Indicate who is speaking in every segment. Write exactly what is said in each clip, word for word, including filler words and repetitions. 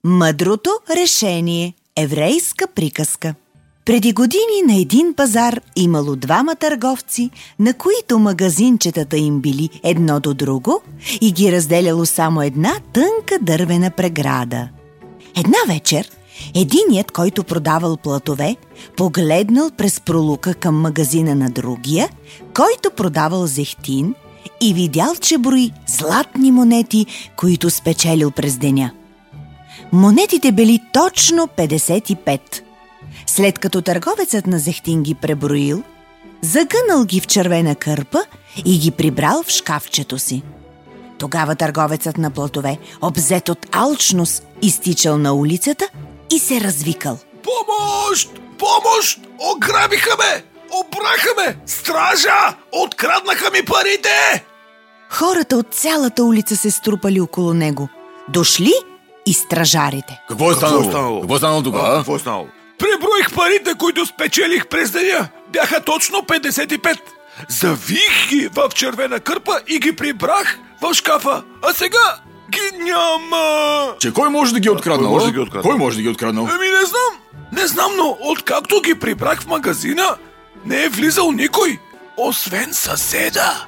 Speaker 1: Мъдрото решение. Еврейска приказка. Преди години на един пазар имало двама търговци, на които магазинчетата им били едно до друго и ги разделяло само една тънка дървена преграда. Една вечер единият, който продавал платове, погледнал през пролука към магазина на другия, който продавал зехтин, и видял, че брои златни монети, които спечелил през деня. Монетите били точно петдесет и пет. След като търговецът на зехтин ги преброил, загънал ги в червена кърпа и ги прибрал в шкафчето си. Тогава търговецът на платове, обзет от алчност, изтичал на улицата и се развикал:
Speaker 2: Помощ! Помощ! Ограбиха ме! Обраха ме! Стража! Откраднаха ми парите!
Speaker 1: Хората от цялата улица се струпали около него. Дошли и стражарите.
Speaker 3: Какво е станало? Какво е станало тогава?
Speaker 2: Какво е станало? Преброих парите, които спечелих през деня. Бяха точно петдесет и пет. Завих ги в червена кърпа и ги прибрах в шкафа. А сега ги няма.
Speaker 3: Че кой може да ги е откраднал?
Speaker 2: Кой може да ги е откраднал?
Speaker 3: Кой може да ги е откраднал?
Speaker 2: Ами не знам. Не знам, но откакто ги прибрах в магазина, не е влизал никой, освен съседа.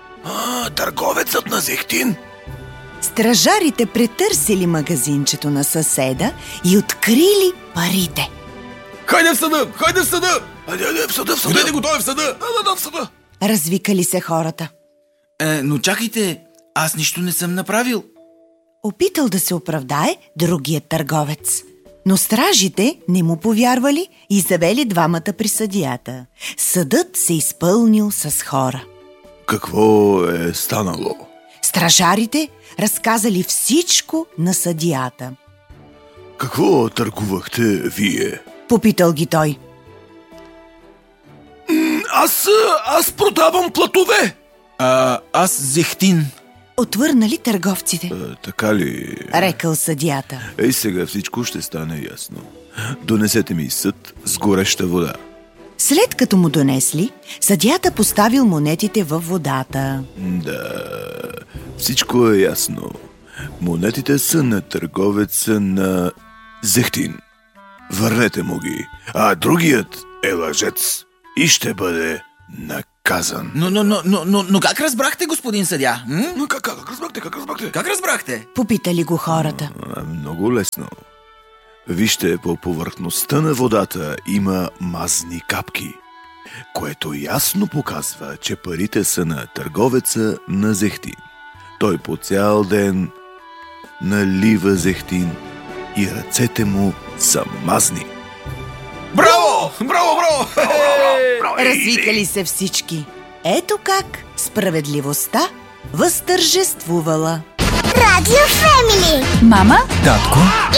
Speaker 2: А, търговецът на зехтин.
Speaker 1: Стражарите претърсили магазинчето на съседа и открили парите.
Speaker 3: Хайде в съда! Хайде в съда!
Speaker 2: Айде, айде, в съда, в съда.
Speaker 3: Бъдете готови в съда!
Speaker 2: Да, да, да, в съда.
Speaker 1: Развикали се хората.
Speaker 4: Е, но чакайте, аз нищо не съм направил.
Speaker 1: Опитал да се оправдае другият търговец. Но стражите не му повярвали и завели двамата при съдията. Съдът се изпълнил с хора.
Speaker 2: Какво е станало?
Speaker 1: Стражарите разказали всичко на съдията.
Speaker 2: Какво търгувахте вие?
Speaker 1: Попитал ги той.
Speaker 2: Аз, аз продавам платове.
Speaker 4: А, аз зехтин.
Speaker 1: Отвърнали търговците.
Speaker 2: А, така ли?
Speaker 1: Рекал съдията.
Speaker 2: Ей, сега всичко ще стане ясно. Донесете ми съд с гореща вода.
Speaker 1: След като му донесли, съдията поставил монетите във водата.
Speaker 2: Да, всичко е ясно. Монетите са на търговеца на зехтин. Върнете му ги, а другият е лъжец и ще бъде наказан.
Speaker 4: Но, но, но, но, но, но как разбрахте, господин съдия? М?
Speaker 2: Но как, как, как разбрахте, как разбрахте?
Speaker 4: Как разбрахте?
Speaker 1: Попитали го хората.
Speaker 2: А, много лесно. Вижте, по повърхността на водата има мазни капки, което ясно показва, че парите са на търговеца на зехтин. Той по цял ден налива зехтин и ръцете му са мазни.
Speaker 3: Браво! Браво, браво!
Speaker 1: Развикали се всички. Ето как справедливостта възтържествувала.
Speaker 5: Радио Фемили.
Speaker 6: Мама,
Speaker 4: Татко.